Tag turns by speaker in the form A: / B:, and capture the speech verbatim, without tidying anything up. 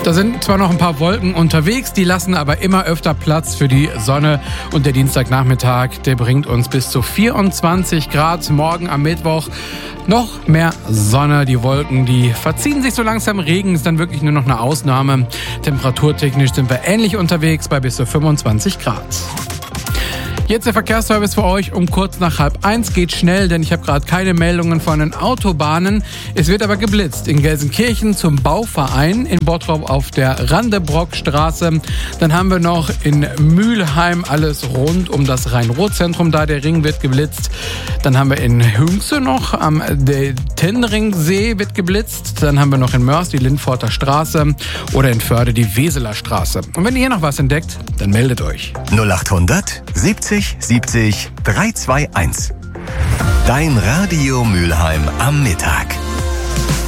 A: Da sind zwar noch ein paar Wolken unterwegs, die lassen aber immer öfter Platz für die Sonne. Und der Dienstagnachmittag, der bringt uns bis zu vierundzwanzig Grad. Morgen am Mittwoch noch mehr Sonne. Die Wolken, die verziehen sich so langsam. Regen ist dann wirklich nur noch eine Ausnahme. Temperaturtechnisch sind wir ähnlich unterwegs bei bis zu fünfundzwanzig Grad. Jetzt der Verkehrsservice für euch um kurz nach halb eins. Geht schnell, denn ich habe gerade keine Meldungen von den Autobahnen. Es wird aber geblitzt in Gelsenkirchen zum Bauverein, in Bottrop auf der Randebrockstraße. Dann haben wir noch in Mülheim alles rund um das Rhein-Ruhr-Zentrum, da der Ring wird geblitzt. Dann haben wir in Hünxe noch am Tennringsee wird geblitzt. Dann haben wir noch in Mörs die Lindforter Straße oder in Förde die Weseler Straße. Und wenn ihr noch was entdeckt, dann meldet euch.
B: null achthundert siebzig siebzig drei zwei eins. Dein Radio Mülheim am Mittag.